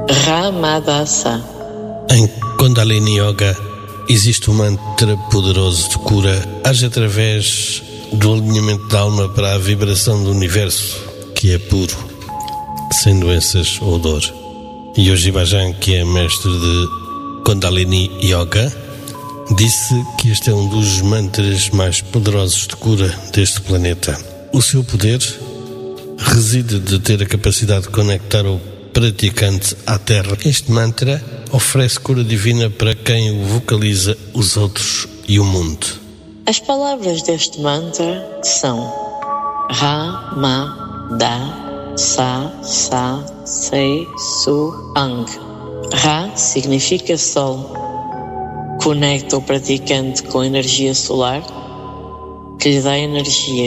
Ramadasa. Em Kundalini Yoga existe um mantra poderoso de cura, age através do alinhamento da alma para a vibração do universo, que é puro, sem doenças ou dor. E Yogi Bhajan, que é mestre de Kundalini Yoga, disse que este é um dos mantras mais poderosos de cura deste planeta. O seu poder reside de ter a capacidade de conectar o praticante à Terra. Este mantra oferece cura divina para quem o vocaliza, os outros e o mundo. As palavras deste mantra são Ra, Ma, Da, Sa, Sa, Se, Su, Ang. Ra significa sol. Conecta o praticante com a energia solar, que lhe dá energia.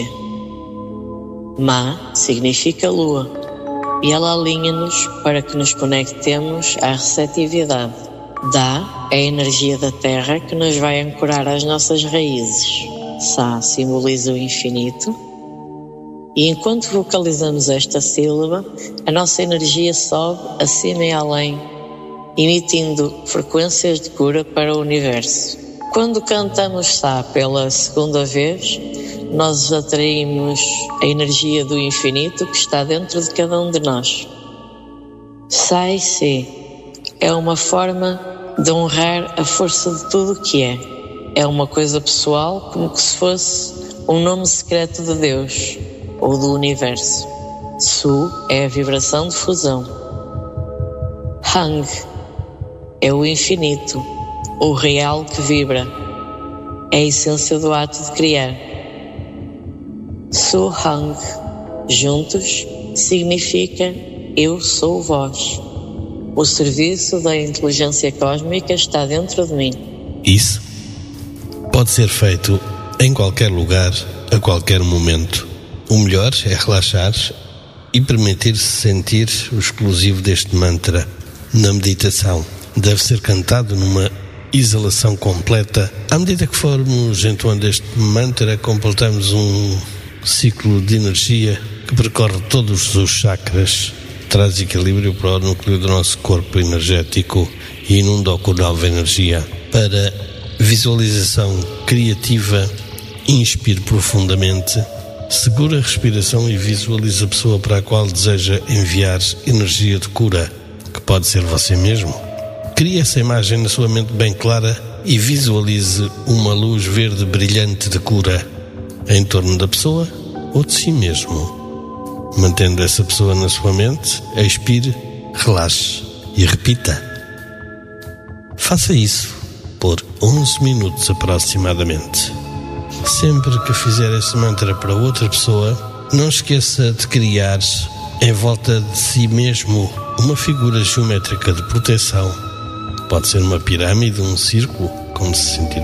Ma significa lua, e ela alinha-nos para que nos conectemos à receptividade. Da é a energia da terra que nos vai ancorar às nossas raízes. Sa simboliza o infinito, e enquanto vocalizamos esta sílaba, a nossa energia sobe acima e além, emitindo frequências de cura para o universo. Quando cantamos Sa pela segunda vez, nós atraímos a energia do infinito que está dentro de cada um de nós. Sai Se é uma forma de honrar a força de tudo o que é. É uma coisa pessoal, como que se fosse um nome secreto de Deus ou do universo. Su é a vibração de fusão. Hang é o infinito, o real que vibra. É a essência do ato de criar. Su Hang, juntos, significa eu sou vós. O serviço da inteligência cósmica está dentro de mim. Isso pode ser feito em qualquer lugar, a qualquer momento. O melhor é relaxar e permitir-se sentir o exclusivo deste mantra na meditação. Deve ser cantado numa exalação completa. À medida que formos entoando este mantra, completamos um ciclo de energia que percorre todos os chakras, traz equilíbrio para o núcleo do nosso corpo energético e inunda-o com nova energia. Para visualização criativa, inspire profundamente, segura a respiração e visualize a pessoa para a qual deseja enviar energia de cura, que pode ser você mesmo. Crie essa imagem na sua mente bem clara e visualize uma luz verde brilhante de cura em torno da pessoa ou de si mesmo. Mantendo essa pessoa na sua mente, expire, relaxe e repita. Faça isso por 11 minutos aproximadamente. Sempre que fizer esse mantra para outra pessoa, não esqueça de criar em volta de si mesmo uma figura geométrica de proteção. Pode ser uma pirâmide, um círculo, como se sentir